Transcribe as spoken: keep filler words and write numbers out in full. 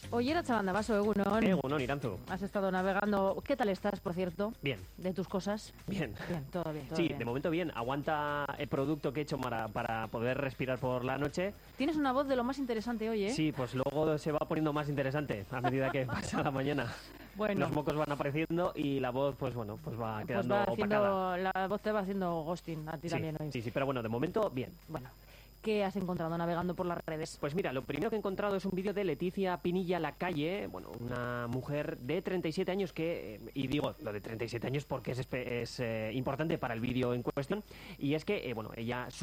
Oye, era chabanda, vaso, Egunon. Egunon, Iranzu. Has estado navegando. ¿Qué tal estás, por cierto? Bien. ¿De tus cosas? Bien. Bien, todo bien, todo sí, bien. de momento bien. Aguanta el producto que he hecho para, para poder respirar por la noche. Tienes una voz de lo más interesante hoy, ¿eh? Sí, pues luego se va poniendo más interesante a medida que pasa la mañana. Bueno. Los mocos van apareciendo y la voz, pues bueno, pues va Pues quedando va haciendo, opacada. la voz te va haciendo ghosting a ti Sí, también hoy. sí, sí, pero bueno, de momento bien. Bueno, ¿qué has encontrado navegando por las redes? Pues mira, lo primero que he encontrado es un vídeo de Leticia Pinilla Lacalle, bueno, una mujer de treinta y siete años que, eh, y digo lo de treinta y siete años porque es, espe- es eh, importante para el vídeo en cuestión, y es que, eh, bueno, ella